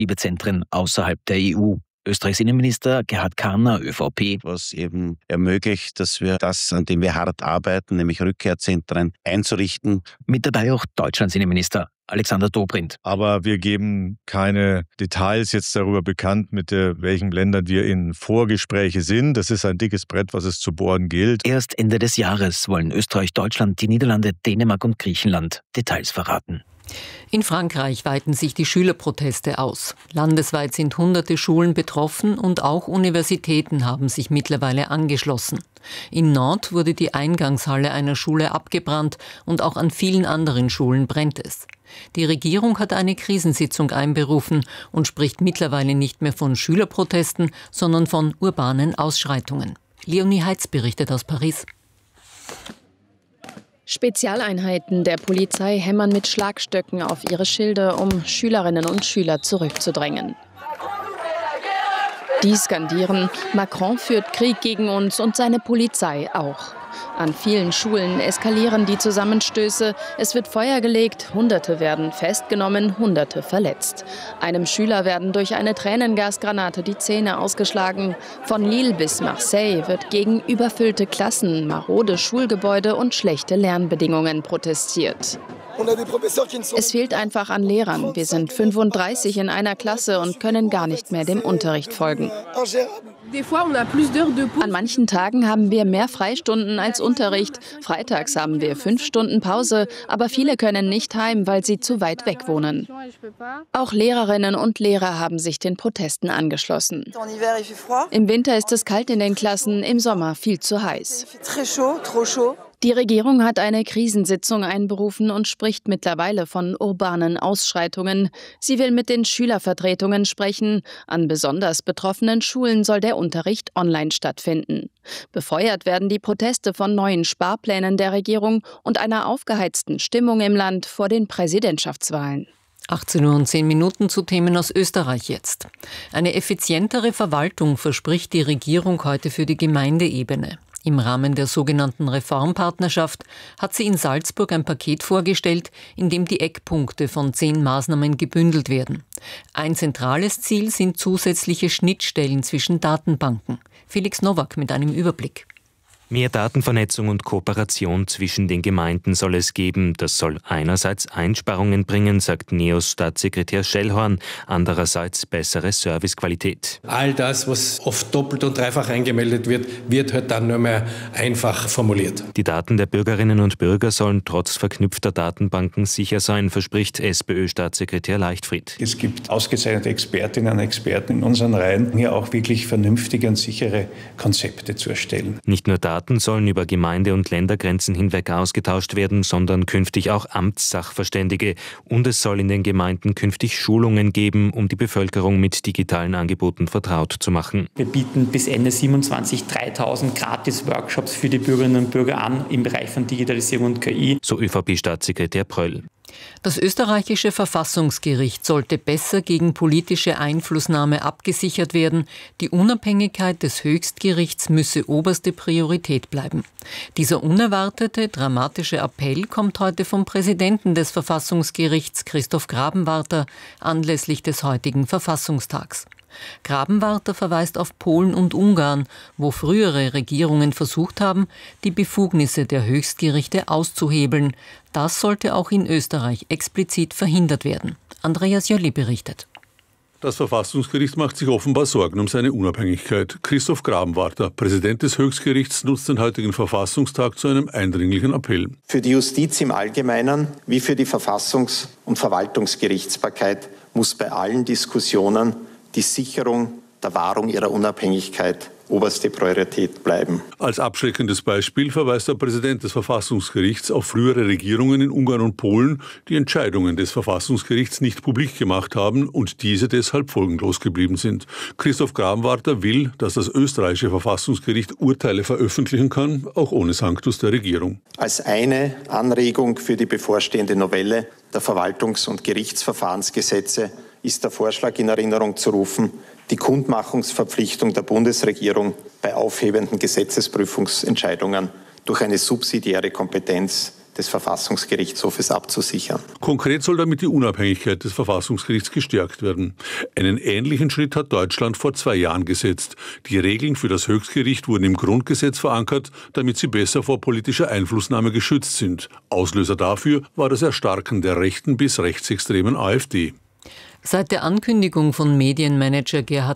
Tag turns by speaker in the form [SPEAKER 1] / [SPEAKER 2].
[SPEAKER 1] Abschiebezentren außerhalb der EU. Österreichs Innenminister Gerhard Karner, ÖVP.
[SPEAKER 2] Was eben ermöglicht, dass wir das, an dem wir hart arbeiten, nämlich Rückkehrzentren einzurichten.
[SPEAKER 1] Mit dabei auch Deutschlands Innenminister Alexander Dobrindt.
[SPEAKER 3] Aber wir geben keine Details jetzt darüber bekannt, mit welchen Ländern wir in Vorgespräche sind. Das ist ein dickes Brett, was es zu bohren gilt.
[SPEAKER 1] Erst Ende des Jahres wollen Österreich, Deutschland, die Niederlande, Dänemark und Griechenland Details verraten.
[SPEAKER 4] In Frankreich weiten sich die Schülerproteste aus. Landesweit sind hunderte Schulen betroffen und auch Universitäten haben sich mittlerweile angeschlossen. In Nantes wurde die Eingangshalle einer Schule abgebrannt und auch an vielen anderen Schulen brennt es. Die Regierung hat eine Krisensitzung einberufen und spricht mittlerweile nicht mehr von Schülerprotesten, sondern von urbanen Ausschreitungen. Leonie Heitz berichtet aus Paris.
[SPEAKER 5] Spezialeinheiten der Polizei hämmern mit Schlagstöcken auf ihre Schilde, um Schülerinnen und Schüler zurückzudrängen. Die skandieren, Macron führt Krieg gegen uns und seine Polizei auch. An vielen Schulen eskalieren die Zusammenstöße, es wird Feuer gelegt, Hunderte werden festgenommen, Hunderte verletzt. Einem Schüler werden durch eine Tränengasgranate die Zähne ausgeschlagen. Von Lille bis Marseille wird gegen überfüllte Klassen, marode Schulgebäude und schlechte Lernbedingungen protestiert. Es fehlt einfach an Lehrern. Wir sind 35 in einer Klasse und können gar nicht mehr dem Unterricht folgen. An manchen Tagen haben wir mehr Freistunden als Unterricht. Freitags haben wir 5 Stunden Pause, aber viele können nicht heim, weil sie zu weit weg wohnen. Auch Lehrerinnen und Lehrer haben sich den Protesten angeschlossen. Im Winter ist es kalt in den Klassen, im Sommer viel zu heiß. Die Regierung hat eine Krisensitzung einberufen und spricht mittlerweile von urbanen Ausschreitungen. Sie will mit den Schülervertretungen sprechen. An besonders betroffenen Schulen soll der Unterricht online stattfinden. Befeuert werden die Proteste von neuen Sparplänen der Regierung und einer aufgeheizten Stimmung im Land vor den Präsidentschaftswahlen.
[SPEAKER 4] 18:10 Uhr zu Themen aus Österreich jetzt. Eine effizientere Verwaltung verspricht die Regierung heute für die Gemeindeebene. Im Rahmen der sogenannten Reformpartnerschaft hat sie in Salzburg ein Paket vorgestellt, in dem die Eckpunkte von 10 Maßnahmen gebündelt werden. Ein zentrales Ziel sind zusätzliche Schnittstellen zwischen Datenbanken. Felix Nowak mit einem Überblick.
[SPEAKER 6] Mehr Datenvernetzung und Kooperation zwischen den Gemeinden soll es geben. Das soll einerseits Einsparungen bringen, sagt NEOS-Staatssekretär Schellhorn, andererseits bessere Servicequalität.
[SPEAKER 7] All das, was oft doppelt und dreifach eingemeldet wird, wird halt dann nur mehr einfach formuliert.
[SPEAKER 6] Die Daten der Bürgerinnen und Bürger sollen trotz verknüpfter Datenbanken sicher sein, verspricht SPÖ-Staatssekretär Leichtfried.
[SPEAKER 8] Es gibt ausgezeichnete Expertinnen und Experten in unseren Reihen, hier auch wirklich vernünftige und sichere Konzepte zu erstellen.
[SPEAKER 6] Nicht nur Daten sollen über Gemeinde- und Ländergrenzen hinweg ausgetauscht werden, sondern künftig auch Amtssachverständige. Und es soll in den Gemeinden künftig Schulungen geben, um die Bevölkerung mit digitalen Angeboten vertraut zu machen.
[SPEAKER 9] Wir bieten bis Ende 27 3.000 Gratis-Workshops für die Bürgerinnen und Bürger an im Bereich von Digitalisierung und KI.
[SPEAKER 6] So ÖVP-Staatssekretär Pröll.
[SPEAKER 4] Das österreichische Verfassungsgericht sollte besser gegen politische Einflussnahme abgesichert werden. Die Unabhängigkeit des Höchstgerichts müsse oberste Priorität bleiben. Dieser unerwartete, dramatische Appell kommt heute vom Präsidenten des Verfassungsgerichts, Christoph Grabenwarter, anlässlich des heutigen Verfassungstags. Grabenwarter verweist auf Polen und Ungarn, wo frühere Regierungen versucht haben, die Befugnisse der Höchstgerichte auszuhebeln. Das sollte auch in Österreich explizit verhindert werden. Andreas Jölli berichtet.
[SPEAKER 10] Das Verfassungsgericht macht sich offenbar Sorgen um seine Unabhängigkeit. Christoph Grabenwarter, Präsident des Höchstgerichts, nutzt den heutigen Verfassungstag zu einem eindringlichen Appell.
[SPEAKER 11] Für die Justiz im Allgemeinen wie für die Verfassungs- und Verwaltungsgerichtsbarkeit muss bei allen Diskussionen die Sicherung der Wahrung ihrer Unabhängigkeit oberste Priorität bleiben.
[SPEAKER 10] Als abschreckendes Beispiel verweist der Präsident des Verfassungsgerichts auf frühere Regierungen in Ungarn und Polen, die Entscheidungen des Verfassungsgerichts nicht publik gemacht haben und diese deshalb folgenlos geblieben sind. Christoph Grabenwarter will, dass das österreichische Verfassungsgericht Urteile veröffentlichen kann, auch ohne Sanctus der Regierung.
[SPEAKER 11] Als eine Anregung für die bevorstehende Novelle der Verwaltungs- und Gerichtsverfahrensgesetze ist der Vorschlag in Erinnerung zu rufen, die Kundmachungsverpflichtung der Bundesregierung bei aufhebenden Gesetzesprüfungsentscheidungen durch eine subsidiäre Kompetenz des Verfassungsgerichtshofes abzusichern.
[SPEAKER 10] Konkret soll damit die Unabhängigkeit des Verfassungsgerichts gestärkt werden. Einen ähnlichen Schritt hat Deutschland vor 2 Jahren gesetzt. Die Regeln für das Höchstgericht wurden im Grundgesetz verankert, damit sie besser vor politischer Einflussnahme geschützt sind. Auslöser dafür war das Erstarken der rechten bis rechtsextremen AfD.
[SPEAKER 4] Seit der Ankündigung von Medienmanager Gerhard